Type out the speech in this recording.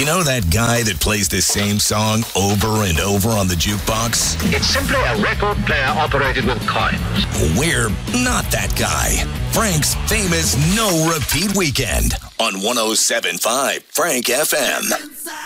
You know that guy that plays the same song over and over on the jukebox? It's simply a record player operated with coins. We're not that guy. Frank's famous no-repeat weekend on 107.5 Frank FM.